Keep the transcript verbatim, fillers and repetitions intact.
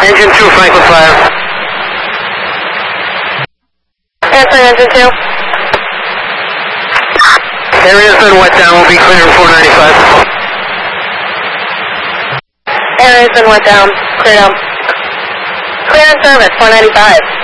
Engine two, Franklin Fire. Answer engine two. Area's been wet down, we'll be clear at four ninety-five. Area's been wet down, clear down. Clear in service, four ninety-five.